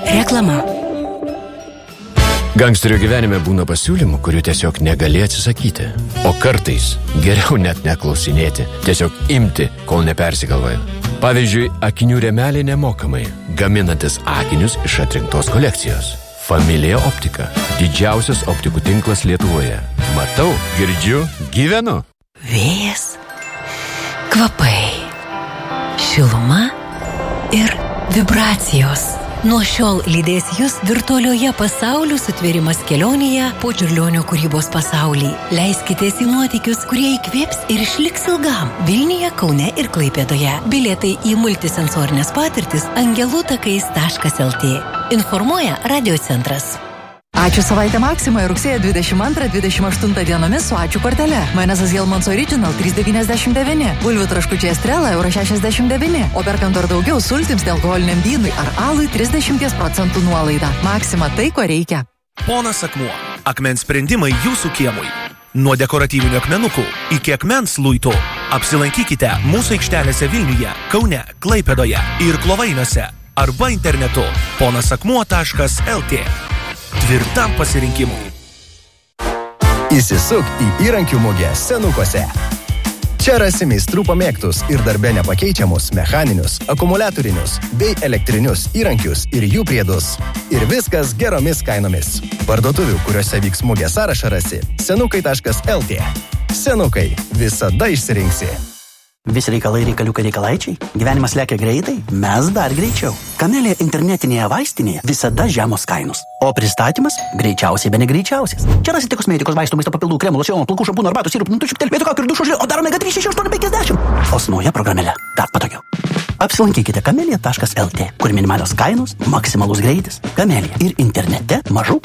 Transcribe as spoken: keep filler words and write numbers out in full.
Reklama. Gangsterio gyvenime būna pasiūlymų, kurių tiesiog negali atsisakyti. O kartais geriau net neklausinėti, tiesiog imti, kol nepersigalvoja. Pavyzdžiui, akinių rėmeliai nemokamai, gaminantis akinius iš atrinktos kolekcijos. Familija Optika. Didžiausias optikų tinklas Lietuvoje. Matau, girdžiu, gyvenu. Vėjas, kvapai, šiluma ir vibracijos. Nuo šiol lydės jūs virtualioje pasaulių sutvėrimas kelionėje po Čiurlionio kūrybos pasaulį. Leiskitės į nuotykius, kurie įkvėps ir išliks ilgam. Vilniuje, Kaune ir Klaipėdoje. Bilietai į multisensorinės patirtis angelų takais taškas lt. Informuoja Radiocentras. Ačiū savaitę Maksimoje rugsėjo dvidešimt antrą dvidešimt aštuntą dienomis su Ačiū kortele. Majonezas Hellmann's Original trys devyniasdešimt devyni, bulvių traškučiai Estrela euro šešiasdešimt devyni, o perkant dar daugiau sultims nealkoholiniam vynui ar alui trisdešimt procentų nuolaida. Maksima tai, ko reikia. Ponas Akmuo. Akmens sprendimai jūsų kiemui. Nuo dekoratyvinių akmenukų iki akmens luitų. Apsilankykite mūsų aikštelėse Vilniuje, Kaune, Klaipėdoje ir Klovainiuose arba internetu ponasakmuo taškas lt. Tvirtam pasirinkimui. Įsisuk į įrankių mugę Senukuose. Čia rasi meistrų pamėgtus ir darbe nepakeičiamus mechaninius, akumuliatorinius bei elektrinius įrankius ir jų priedus. Ir viskas geromis kainomis. Parduotuvių, kuriuose vyks mugė sąrašą rasi senukai taškas lt. Senukai. Visada išsirinksi. Visi reikalai reikaliukai reikalaičiai. Gyvenimas lekia greitai, mes dar greičiau. Kamelė internetinėje vaistinėje visada žemos kainos. O pristatymas greičiausiai be negreičiausias. Čia rasite kosmetikos, vaistų, maisto papildų, kremų, locionų, plaukų, šampūnų, arbatų, sirupų, nutučių, telpėtų kakų ir dušų žlių, o dar omega trys šeši aštuoni penkiasdešimt. O su nauja programėle dar patogiau. Apsilankykite kamelė taškas lt, kur minimalios kainos, maksimalus greitis. Kamelė ir internete mažų